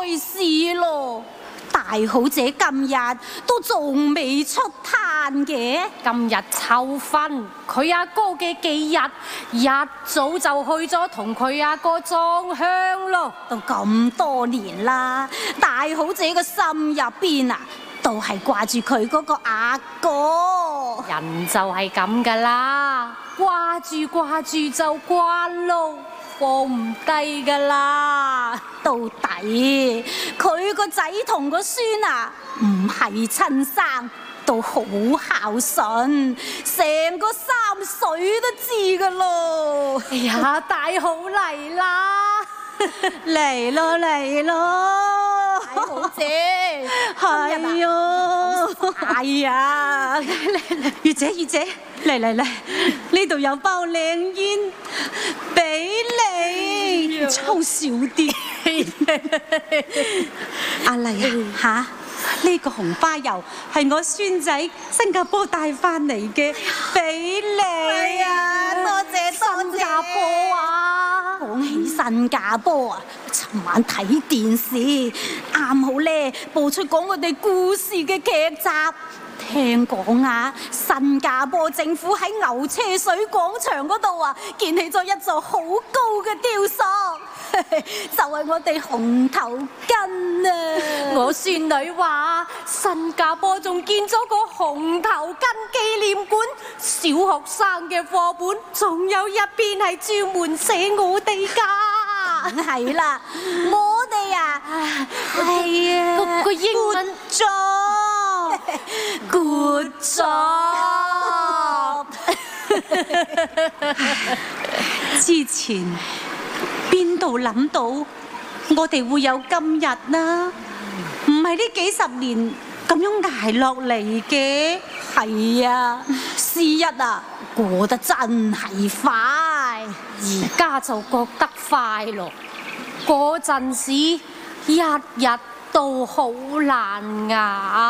歸事咯。大好姐今日都仲未出攤嘅， 今日秋分，佢阿哥嘅忌日，一早就去咗同佢阿哥裝香咯。 都咁多年啦，大好姐嘅心入邊啊，都係掛住佢嗰個阿哥。 人就係咁噶啦，掛住就慣咯，放唔低噶啦。 到底佢個仔同個孫啊，唔係親生，都好孝順，成個三水都知噶咯。 哎呀，大好嚟啦！ 嚟咯嚟咯，大好姐，係啊，係啊，月姐嚟，呢度有包靚煙俾你，抽少啲。阿麗啊，呢個紅花油係我孫仔新加坡帶翻嚟嘅，俾你啊！多謝新加坡啊！ 講起新加坡啊，尋晚睇電視，啱好咧播出講我哋故事嘅劇集。聽講啊，新加坡政府喺牛車水廣場嗰度啊，建起咗一座好高嘅雕塑，就係我哋紅頭巾啊！ 我孫女話，新加坡仲建咗個紅頭巾紀念館，小學生嘅課本仲有一邊係專門寫我哋㗎。 梗係啦，我哋啊，係啊， 個英文 Good job！ 之前邊度諗到我哋會有今日啦？唔係呢幾十年咁樣捱落嚟嘅。係啊，時日啊過得真係快， 而家就覺得快樂，嗰陣時日日都好難捱。